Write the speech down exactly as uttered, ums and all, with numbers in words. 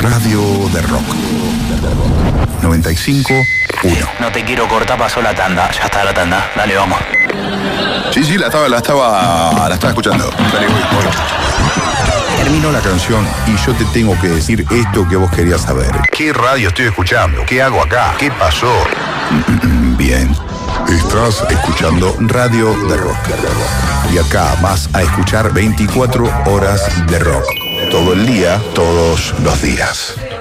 Radio de Rock. noventa y cinco punto uno. No te quiero cortar, pasó la tanda. Ya está la tanda. Dale, vamos. Sí, sí, la estaba, la estaba, la estaba escuchando. Dale, voy, voy. Terminó la canción y yo te tengo que decir esto que vos querías saber. ¿Qué radio estoy escuchando? ¿Qué hago acá? ¿Qué pasó? Bien. Estás escuchando Radio de Rock. Y acá vas a escuchar veinticuatro horas de rock. Todo el día, todos los días.